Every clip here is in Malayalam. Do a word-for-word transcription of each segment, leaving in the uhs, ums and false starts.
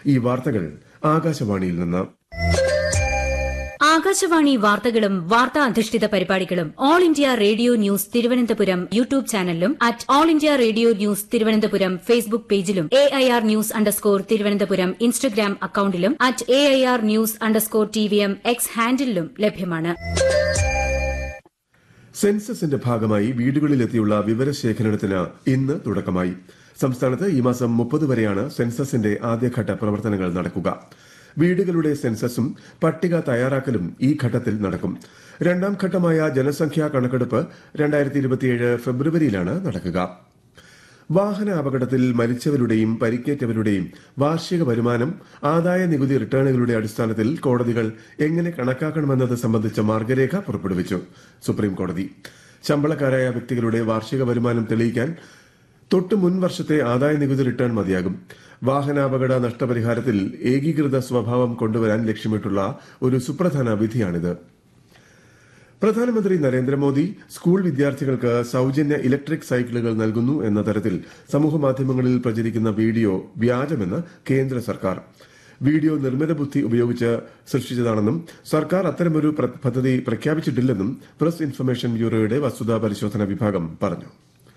ഈ വാർത്തകൾ ആകാശവാണിയിൽ നിന്ന്. ആകാശവാണി വാർത്തകളും വാർത്താ അധിഷ്ഠിത പരിപാടികളും all India radio news Thiruvananthapuram YouTube ചാനലിലും at all India radio news Thiruvananthapuram Facebook പേജിലും A I R news underscore Thiruvananthapuram Instagram അക്കൌണ്ടിലും at A I R news underscore T V M X ഹാൻഡിലും ലഭ്യമാണ്. സെൻസസിന്റെ ഭാഗമായി വീടുകളിലെത്തിയുള്ള വിവരശേഖരണത്തിന് ഇന്ന് തുടക്കമായി. സംസ്ഥാനത്ത് ഈ മാസം മുപ്പത് വരെയാണ് സെൻസസിന്റെ ആദ്യഘട്ട പ്രവർത്തനങ്ങൾ നടക്കുക. വീടുകളുടെ സെൻസസും പട്ടിക തയ്യാറാക്കലും ഈ ഘട്ടത്തിൽ നടക്കും. രണ്ടാം ഘട്ടമായ ജനസംഖ്യാ കണക്കെടുപ്പ് രണ്ടായിരത്തി ഇരുപത്തിയേഴ് ഫെബ്രുവരിയിലാണ് നടക്കുക. വാഹന അപകടത്തിൽ മരിച്ചവരുടെയും പരിക്കേറ്റവരുടെയും വാർഷിക വരുമാനം ആദായ നികുതി റിട്ടേണുകളുടെ അടിസ്ഥാനത്തിൽ കോടതികൾ എങ്ങനെ കണക്കാക്കണമെന്നത് സംബന്ധിച്ച മാർഗരേഖ പുറപ്പെടുവിച്ചു സുപ്രീംകോടതി. ശമ്പളക്കാരായ വ്യക്തികളുടെ വാർഷിക വരുമാനം തെളിയിക്കാൻ തൊട്ട് മുൻ വർഷത്തെ ആദായ നികുതി റിട്ടേൺ മതിയാകും. വാഹനാപകട നഷ്ടപരിഹാരത്തിൽ ഏകീകൃത സ്വഭാവം കൊണ്ടുവരാൻ ലക്ഷ്യമിട്ടുള്ള ഒരു സുപ്രധാന വിധിയാണിത്. പ്രധാനമന്ത്രി നരേന്ദ്രമോദി സ്കൂൾ വിദ്യാർത്ഥികൾക്ക് സൌജന്യ ഇലക്ട്രിക് സൈക്കിളുകൾ നൽകുന്നു എന്ന തരത്തിൽ സമൂഹമാധ്യമങ്ങളിൽ പ്രചരിക്കുന്ന വീഡിയോ വ്യാജമെന്ന് കേന്ദ്ര സർക്കാർ. വീഡിയോ നിർമ്മിത ബുദ്ധി ഉപയോഗിച്ച് സൃഷ്ടിച്ചതാണെന്നും സർക്കാർ അത്തരമൊരു പദ്ധതി പ്രഖ്യാപിച്ചിട്ടില്ലെന്നും പ്രസ് ഇൻഫർമേഷൻ ബ്യൂറോയുടെ വസ്തുതാ പരിശോധന വിഭാഗം പറഞ്ഞു.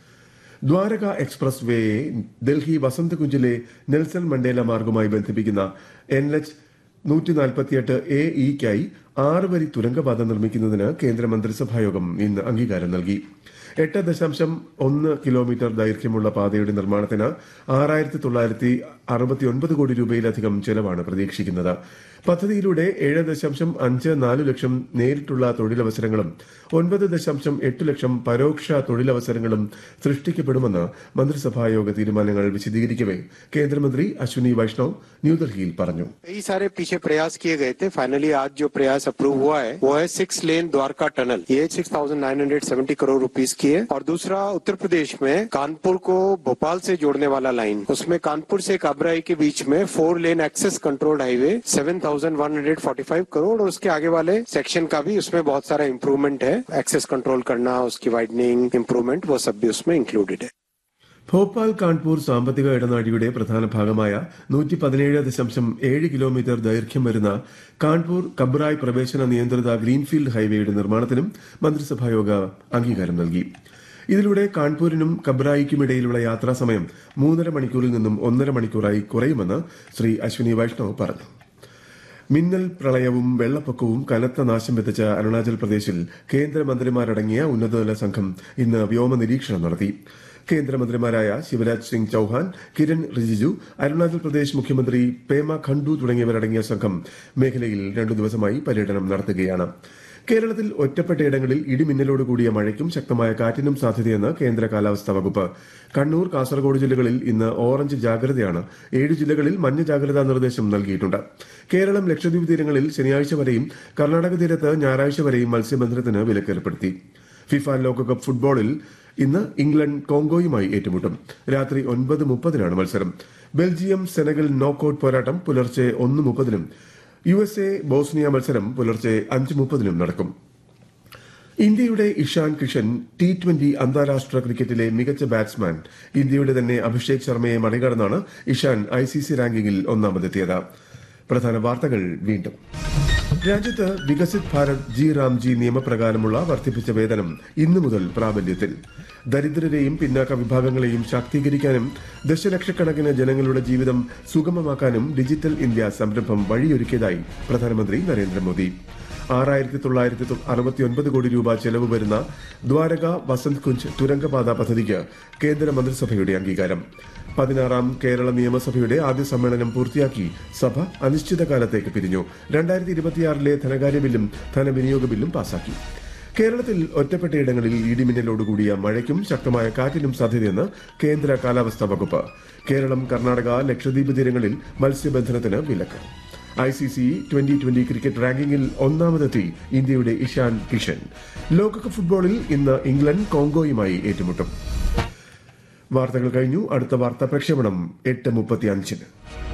Dwarka express വേയെ Delhi വസന്തകുഞ്ചിലെ Nelson Mandela മാർഗുമായി ബന്ധിപ്പിക്കുന്ന എൻ എച്ച് നൂറ്റി നാൽപ്പത്തിയെട്ട് എ ഇക്കായി ആറ് വരി തുരങ്കപാത നിർമ്മിക്കുന്നതിന് കേന്ദ്രമന്ത്രിസഭായോഗം ഇന്ന് അംഗീകാരം നൽകി. എട്ട് ദശാംശം ഒന്ന് കിലോമീറ്റർ ദൈർഘ്യമുള്ള പാതയുടെ നിർമ്മാണത്തിന് ആറായിരത്തി തൊള്ളായിരത്തി അറുപത്തിയൊൻപത് കോടി രൂപയിലധികം ചെലവാണ് പ്രതീക്ഷിക്കുന്നത്. പദ്ധതിയിലൂടെ ഏഴ് ദശാംശം അഞ്ച് നാല് ലക്ഷം നേരിട്ടുള്ള തൊഴിലവസരങ്ങളും ഒൻപത് ദശാംശം എട്ട് ലക്ഷം പരോക്ഷ തൊഴിലവസരങ്ങളും സൃഷ്ടിക്കപ്പെടുമെന്ന് മന്ത്രിസഭായോഗ തീരുമാനങ്ങൾ വിശദീകരിക്കവേ കേന്ദ്രമന്ത്രി അശ്വിനി വൈഷ്ണവ് ന്യൂഡൽഹിയിൽ പറഞ്ഞു. कई सारे पीछे प्रयास किए गए थे. फाइनली आज जो प्रयास अप्रूव हुआ है वो है सिक्स लेन द्वारका टनल. ये six thousand nine hundred seventy crore rupees की है. और दूसरा उत्तर प्रदेश में कानपुर को भोपाल से जोड़ने वाला लाइन, उसमें कानपुर से काबराई के बीच में four lane access controlled highway seven thousand one hundred forty five crore. और उसके आगे वाले सेक्शन का भी उसमें बहुत सारा इम्प्रूवमेंट है. एक्सेस कंट्रोल करना, उसकी वाइडनिंग, इम्प्रूवमेंट, वो सब भी उसमें इंक्लूडेड है. ഭോപ്പാൽ കാൺപൂർ സാമ്പത്തിക ഇടനാഴിയുടെ പ്രധാന ഭാഗമായ നൂറ്റി പതിനേഴ് ദശാംശം ഏഴ് കിലോമീറ്റർ ദൈർഘ്യം വരുന്ന കാൺപൂർ കബ്രായ് പ്രവേശന നിയന്ത്രിത ഗ്രീൻഫീൽഡ് ഹൈവേയുടെ നിർമ്മാണത്തിനും മന്ത്രിസഭായോഗ അംഗീകാരം നൽകി. ഇതിലൂടെ കാൺപൂരിനും കബ്രായിക്കുമിടയിലുള്ള യാത്രാസമയം മൂന്നര മണിക്കൂറിൽ നിന്നും ഒന്നര മണിക്കൂറായി കുറയുമെന്ന് ശ്രീ അശ്വിനി വൈഷ്ണവ് പറഞ്ഞു. മിന്നൽ പ്രളയവും വെള്ളപ്പൊക്കവും കനത്ത നാശം വിതച്ച അരുണാചൽ പ്രദേശിൽ കേന്ദ്രമന്ത്രിമാരടങ്ങിയ ഉന്നതതല സംഘം ഇന്ന് വ്യോമ നിരീക്ഷണം നടത്തി. കേന്ദ്രമന്ത്രിമാരായ ശിവരാജ് സിംഗ് ചൌഹാൻ, കിരൺ റിജിജു, അരുണാചൽ പ്രദേശ് മുഖ്യമന്ത്രി പേമ ഖണ്ഡു തുടങ്ങിയവരടങ്ങിയ സംഘം മേഖലയിൽ രണ്ടു ദിവസമായി പര്യടനം നടത്തുകയാണ്. കേരളത്തിൽ ഒറ്റപ്പെട്ടയിടങ്ങളിൽ ഇടിമിന്നലോട് കൂടിയ മഴയ്ക്കും ശക്തമായ കാറ്റിനും സാധ്യതയെന്ന് കേന്ദ്ര കാലാവസ്ഥാ വകുപ്പ്. കണ്ണൂർ, കാസർഗോഡ് ജില്ലകളിൽ ഇന്ന് ഓറഞ്ച് ജാഗ്രതയാണ്. ഏഴ് ജില്ലകളിൽ മഞ്ഞ ജാഗ്രതാ നിർദ്ദേശം നൽകിയിട്ടുണ്ട്. കേരളം, ലക്ഷദ്വീപ് തീരങ്ങളിൽ ശനിയാഴ്ച വരെയും കർണാടക തീരത്ത് ഞായറാഴ്ച വരെയും മത്സ്യബന്ധനത്തിന് വിലക്കേർപ്പെടുത്തി. ഫിഫ ലോകകപ്പ് ഫുട്ബോളിൽ ഇന്ന് ഇംഗ്ലണ്ട് കോങ്കോയുമായി ഏറ്റുമുട്ടും. രാത്രി ഒൻപത് മുപ്പതിനാണ് മത്സരം. ബെൽജിയം സെനഗൽ നോക്കൌട്ട് പോരാട്ടം പുലർച്ചെ ഒന്ന് മുപ്പതിനും യു എസ് എ ബോസ്നിയ മത്സരം പുലർച്ചെ അഞ്ച് മുപ്പതിനും നടക്കും. ഇന്ത്യയുടെ ഇഷാൻ കിഷൻ ടി ട്വന്റി അന്താരാഷ്ട്ര ക്രിക്കറ്റിലെ മികച്ച ബാറ്റ്സ്മാൻ. ഇന്ത്യയുടെ തന്നെ അഭിഷേക് ശർമ്മയെ മറികടന്നാണ് ഇഷാൻ ഐ സി സി റാങ്കിങ്ങിൽ ഒന്നാമതെത്തിയത്. പ്രധാന വാർത്തകൾ വീണ്ടും. രാജ്യത്ത് വികസിത് ഭാരത് ജി റാംജി നിയമപ്രകാരമുള്ള വർദ്ധിപ്പിച്ച വേതനം ഇന്നു മുതൽ പ്രാബല്യത്തിൽ. ദരിദ്രരെയും പിന്നാക്ക വിഭാഗങ്ങളെയും ശാക്തീകരിക്കാനും ദശലക്ഷക്കണക്കിന് ജനങ്ങളുടെ ജീവിതം സുഗമമാക്കാനും ഡിജിറ്റൽ ഇന്ത്യ സംരംഭം വഴിയൊരുക്കിയതായി പ്രധാനമന്ത്രി നരേന്ദ്രമോദി. ആറായിരത്തി തൊള്ളായിരത്തി അറുപത്തിയൊൻപത് കോടി രൂപ ചെലവ് വരുന്ന ദ്വാരക വസന്ത് കുഞ്ച് തുരങ്കപാത പദ്ധതിക്ക് കേന്ദ്ര മന്ത്രിസഭയുടെ അംഗീകാരം. പതിനാറാം കേരള നിയമസഭയുടെ ആദ്യ സമ്മേളനം പൂർത്തിയാക്കി സഭ അനിശ്ചിതകാലത്തേക്ക് പിരിഞ്ഞു. രണ്ടായിരത്തി ഇരുപത്തിയാറിലെ ധനകാര്യ ബില്ലും ധനവിനിയോഗ ബില്ലും പാസാക്കി. കേരളത്തിൽ ഒറ്റപ്പെട്ടയിടങ്ങളിൽ ഇടിമിന്നലോടുകൂടിയ മഴയ്ക്കും ശക്തമായ കാറ്റിനും സാധ്യതയെന്ന് കേന്ദ്ര കാലാവസ്ഥാ വകുപ്പ്. കേരളം, കർണാടക, ലക്ഷദ്വീപ് തീരങ്ങളിൽ മത്സ്യബന്ധനത്തിന് വിലക്ക്. I C C twenty twenty cricket റാങ്കിങ്ങിൽ ഒന്നാമതെത്തി ഇന്ത്യയുടെ ഇഷാൻ കിഷൻ. ലോകകപ്പ് ഫുട്ബോളിൽ ഇന്ന് ഇംഗ്ലണ്ട് കോങ്കോയുമായി ഏറ്റുമുട്ടും. വാർത്തകൾ കഴിഞ്ഞു. അടുത്ത വാർത്താ പ്രക്ഷേപണം എട്ട് മുപ്പത്തി അഞ്ചിന്.